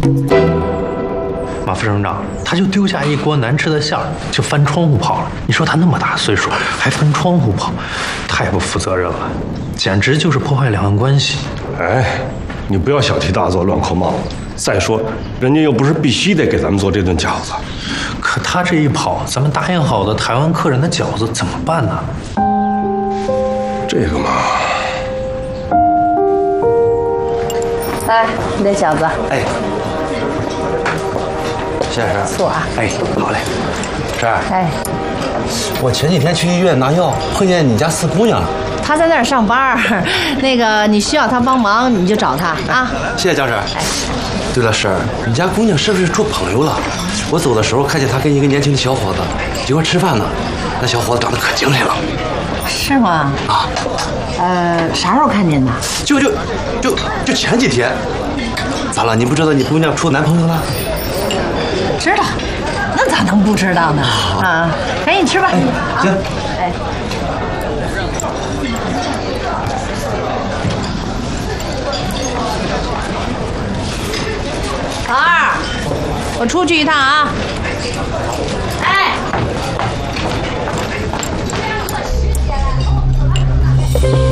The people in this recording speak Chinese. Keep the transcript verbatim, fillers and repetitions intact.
马副省长，他就丢下一锅难吃的馅儿，就翻窗户跑了。你说他那么大岁数还翻窗户跑，太不负责任了，简直就是破坏两岸关系。 哎，你不要小题大做，乱扣帽子。再说，人家又不是必须得给咱们做这顿饺子。 可他这一跑，咱们答应好的台湾客人的饺子怎么办呢？ 这个嘛， 来，你的饺子。 哎，谢婶。 醋啊。 哎，好嘞。婶儿。 哎， 我前几天去医院拿药，碰见你家四姑娘了。 她在那儿上班，那个你需要她帮忙，你就找她啊。 谢谢江婶。 哎。 对了，婶儿，你家姑娘是不是处朋友了？我走的时候看见她跟一个年轻的小伙子一块吃饭呢，那小伙子长得可精神了。 是吗？ 啊。 呃，啥时候看见的？ 就就就就前几天。咋了？你不知道你姑娘处男朋友了？ 知道，那咋能不知道呢？啊，赶紧吃吧。 哎，行。 哎。老二，我出去一趟啊。